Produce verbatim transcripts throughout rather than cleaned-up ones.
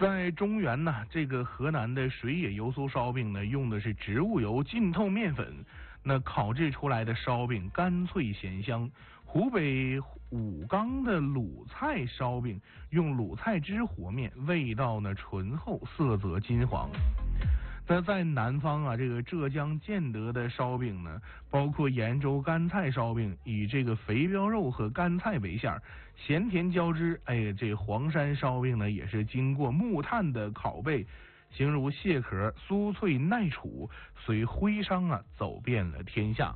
在中原呢，这个河南的水野油酥烧饼呢，用的是植物油浸透面粉，那烤制出来的烧饼干脆咸香。湖北武冈的鲁菜烧饼用鲁菜汁和面，味道呢醇厚，色泽金黄。那在南方啊，这个浙江建德的烧饼呢，包括延州干菜烧饼，以这个肥膘肉和干菜为馅，咸甜交织。哎，这黄山烧饼呢，也是经过木炭的烤焙，形如蟹壳，酥脆耐储，随徽商啊走遍了天下。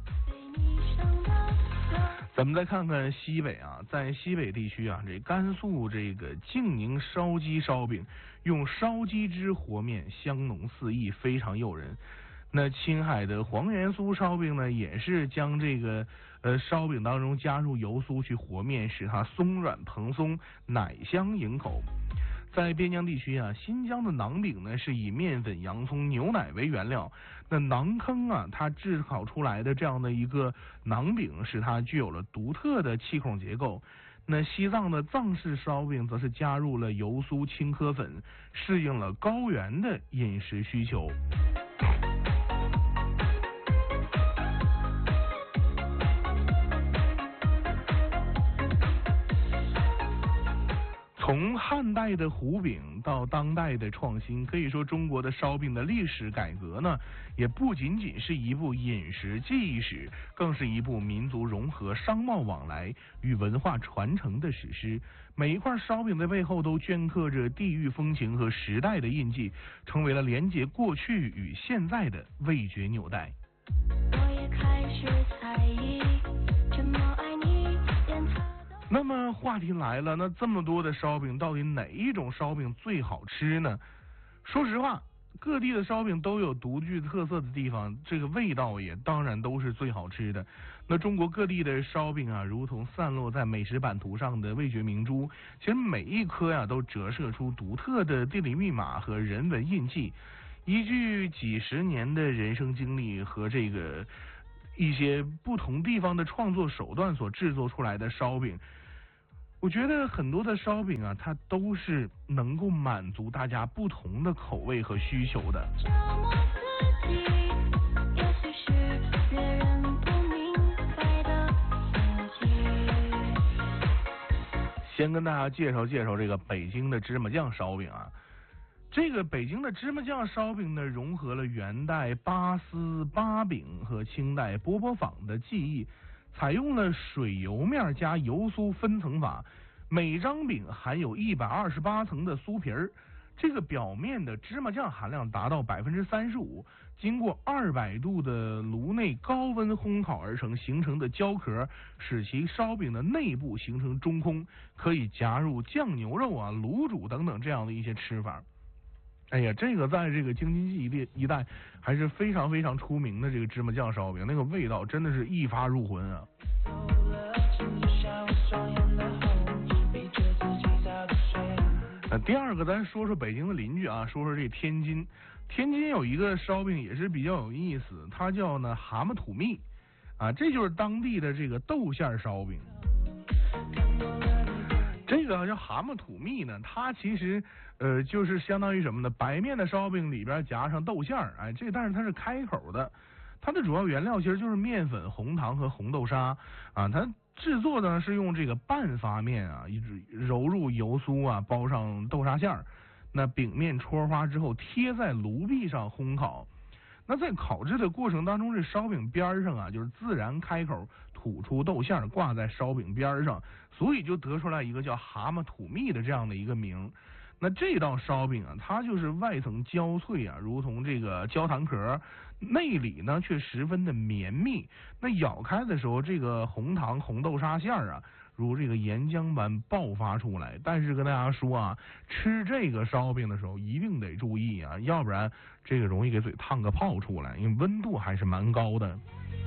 咱们再看看西北啊，在西北地区啊，这甘肃这个静宁烧鸡烧饼用烧鸡汁和面，香浓四溢，非常诱人。那青海的黄元酥烧饼呢，也是将这个呃烧饼当中加入油酥去和面，使它松软蓬松，奶香盈口。在边疆地区啊，新疆的馕饼呢是以面粉、洋葱、牛奶为原料。那馕坑啊，它制烤出来的这样的一个馕饼，使它具有了独特的气孔结构。那西藏的藏式烧饼则是加入了油酥、青稞粉，适应了高原的饮食需求。从汉代的糊饼到当代的创新，可以说中国的烧饼的历史改革呢，也不仅仅是一部饮食记忆史，更是一部民族融合、商贸往来与文化传承的史诗。每一块烧饼的背后都镌刻着地域风情和时代的印记，成为了连接过去与现在的味觉纽带。我也开始猜疑，这么爱你，连他那么话题来了，那这么多的烧饼，到底哪一种烧饼最好吃呢？说实话，各地的烧饼都有独具特色的地方，这个味道也当然都是最好吃的。那中国各地的烧饼啊，如同散落在美食版图上的味觉明珠，其实每一颗呀、啊、都折射出独特的地理密码和人文印记。依据几十年的人生经历和这个一些不同地方的创作手段所制作出来的烧饼，我觉得很多的烧饼啊，它都是能够满足大家不同的口味和需求的。先跟大家介绍介绍这个北京的芝麻酱烧饼啊。这个北京的芝麻酱烧饼呢，融合了元代八丝八饼和清代饽饽坊的技艺，采用了水油面加油酥分层法，每张饼含有一百二十八层的酥皮儿，这个表面的芝麻酱含量达到百分之三十五，经过二百度的炉内高温烘烤而成，形成的焦壳使其烧饼的内部形成中空，可以夹入酱牛肉啊、卤煮等等这样的一些吃法。哎呀，这个在这个京津冀一带一带还是非常非常出名的这个芝麻酱烧饼，那个味道真的是一发入魂啊！那第二个，咱说说北京的邻居啊，说说这天津。天津有一个烧饼也是比较有意思，它叫呢蛤蟆土蜜啊，这就是当地的这个豆馅烧饼。这个叫蛤蟆土蜜呢，它其实呃就是相当于什么呢？白面的烧饼里边夹上豆馅儿，哎，这但是它是开口的，它的主要原料其实就是面粉、红糖和红豆沙啊。它制作呢是用这个半发面啊，揉入油酥啊，包上豆沙馅儿，那饼面戳花之后贴在炉壁上烘烤。那在烤制的过程当中，这烧饼边上啊，就是自然开口吐出豆馅儿，挂在烧饼边上，所以就得出来一个叫蛤蟆土蜜的这样的一个名。那这道烧饼啊，它就是外层焦脆啊，如同这个焦糖壳，内里呢却十分的绵密。那咬开的时候，这个红糖红豆沙馅儿啊，如这个岩浆般爆发出来。但是跟大家说啊，吃这个烧饼的时候一定得注意啊，要不然这个容易给嘴烫个泡出来，因为温度还是蛮高的。